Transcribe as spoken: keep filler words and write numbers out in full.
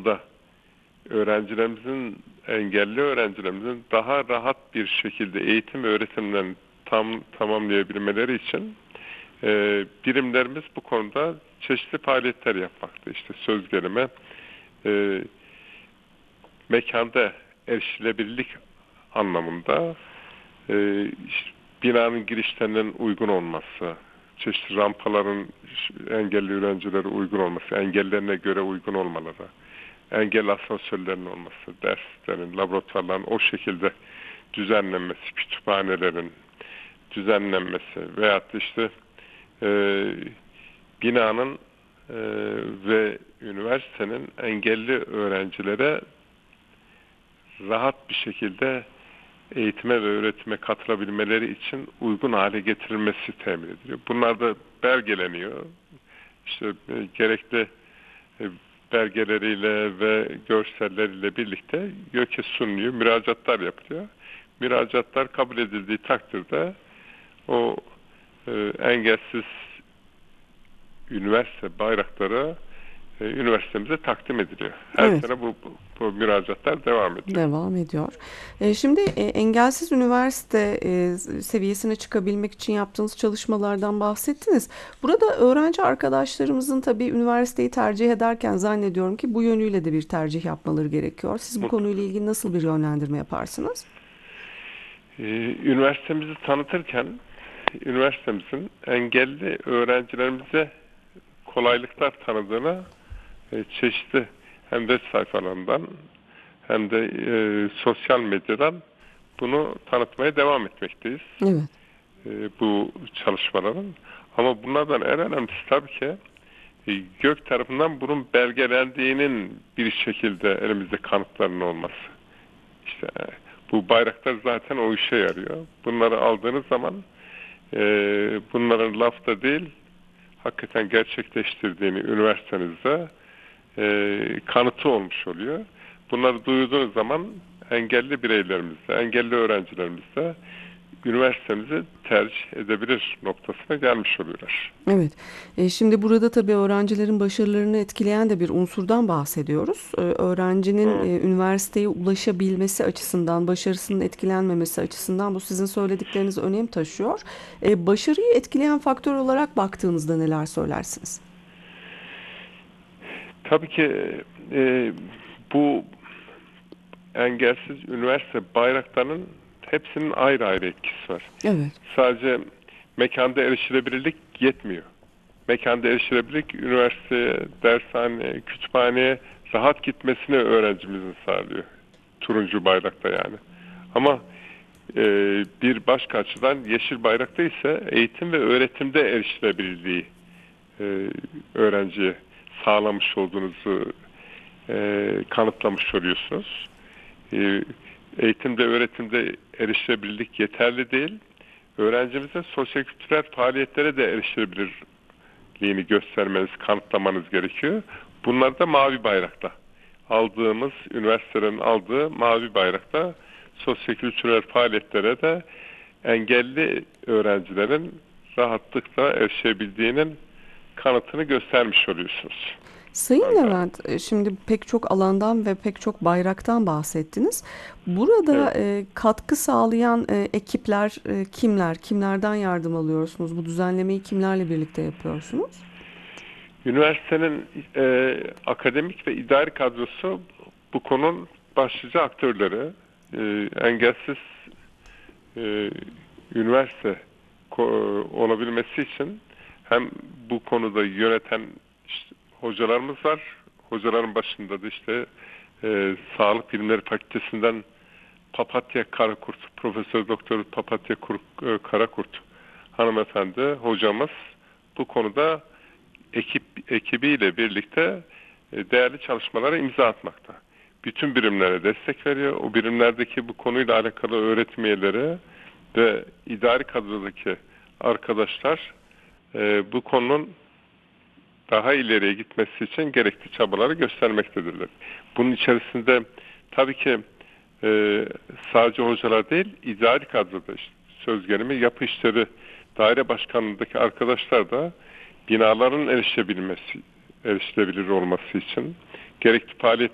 konuda öğrencilerimizin, engelli öğrencilerimizin daha rahat bir şekilde eğitim ve öğretimlerini tam tamamlayabilmeleri için e, birimlerimiz bu konuda çeşitli faaliyetler yapmakta. İşte söz gelimi e, mekanda erişilebilirlik anlamında e, işte binanın girişlerinin uygun olması, çeşitli rampaların engelli öğrencilere uygun olması, engellerine göre uygun olmaları, engelli asansörlerin olması, derslerin, laboratuvarların o şekilde düzenlenmesi, kütüphanelerin düzenlenmesi veyahut da işte e, binanın e, ve üniversitenin engelli öğrencilere rahat bir şekilde eğitime ve öğretime katılabilmeleri için uygun hale getirilmesi temin ediliyor. Bunlar da belgeleniyor. İşte e, gerekli e, belgeleriyle ve görselleriyle birlikte YÖK'e sunuluyor, müracaatlar yapılıyor. Müracaatlar kabul edildiği takdirde o e, engelsiz üniversite bayrakları e, üniversitemize takdim ediliyor. Her Evet. sene bu, bu, bu müracaatlar devam ediyor. Devam ediyor. E, şimdi e, engelsiz üniversite e, seviyesine çıkabilmek için yaptığınız çalışmalardan bahsettiniz. Burada öğrenci arkadaşlarımızın tabii üniversiteyi tercih ederken zannediyorum ki bu yönüyle de bir tercih yapmaları gerekiyor. Siz bu konuyla ilgili nasıl bir yönlendirme yaparsınız? Ee, üniversitemizi tanıtırken üniversitemizin engelli öğrencilerimize kolaylıklar tanıdığına e, çeşitli hem web sayfalarından hem de e, sosyal medyadan bunu tanıtmaya devam etmekteyiz. Evet. E, bu çalışmaların. Ama bunlardan en önemlisi tabii ki e, YÖK tarafından bunun belgelendiğinin bir şekilde elimizde kanıtlarının olması. İşte e, bu bayraklar zaten o işe yarıyor. Bunları aldığınız zaman e, bunların lafta değil, hakikaten gerçekleştirdiğini üniversitenizde e, kanıtı olmuş oluyor. Bunları duyduğunuz zaman engelli bireylerimizde, engelli öğrencilerimizde üniversitemizi tercih edebilir noktasına gelmiş oluyorlar. Evet. E, şimdi burada tabii öğrencilerin başarılarını etkileyen de bir unsurdan bahsediyoruz. E, öğrencinin Hı. e, üniversiteye ulaşabilmesi açısından, başarısının etkilenmemesi açısından bu sizin söyledikleriniz önem taşıyor. E, başarıyı etkileyen faktör olarak baktığınızda neler söylersiniz? Tabii ki e, bu engelsiz üniversite bayraklarının hepsinin ayrı ayrı etkisi var. Evet. Sadece mekanda erişilebilirlik yetmiyor. Mekanda erişilebilirlik üniversiteye, dershaneye, kütüphaneye rahat gitmesini öğrencimizin sağlıyor. Turuncu bayrakta yani. Ama e, bir başka açıdan yeşil bayrakta ise eğitim ve öğretimde erişilebilirliği e, öğrenciye sağlamış olduğunuzu e, kanıtlamış oluyorsunuz. E, eğitimde, öğretimde erişilebilirlik yeterli değil. Öğrencimizin sosyo-kültürel faaliyetlere de erişilebilirliğini göstermeniz, kanıtlamanız gerekiyor. Bunlar da mavi bayrakta. Aldığımız, üniversitelerin aldığı mavi bayrakta sosyo-kültürel faaliyetlere de engelli öğrencilerin rahatlıkla erişebildiğinin kanıtını göstermiş oluyorsunuz. Sayın Öyle. Levent, e, şimdi pek çok alandan ve pek çok bayraktan bahsettiniz. Burada Evet. e, katkı sağlayan e, ekipler e, kimler? Kimlerden yardım alıyorsunuz? Bu düzenlemeyi kimlerle birlikte yapıyorsunuz? Üniversitenin e, akademik ve idari kadrosu bu konunun başlıca aktörleri. E, engelsiz e, üniversite ko- olabilmesi için hem bu konuda yöneten işte hocalarımız var. Hocaların başında da işte e, Sağlık Bilimleri Fakültesinden Papatya Karakurt, Profesör Doktor Papatya Kur- e, Karakurt hanımefendi hocamız bu konuda ekip ekibiyle birlikte e, değerli çalışmalara imza atmakta. Bütün birimlere destek veriyor. O birimlerdeki bu konuyla alakalı öğretim üyeleri ve idari kadrodaki arkadaşlar e, bu konunun daha ileriye gitmesi için gerekli çabaları göstermektedirler. Bunun içerisinde tabii ki e, sadece hocalar değil, idari kadroda işte, söz gelimi yapı işleri daire başkanlığındaki arkadaşlar da binaların erişebilmesi, erişilebilir olması için gerekli faaliyet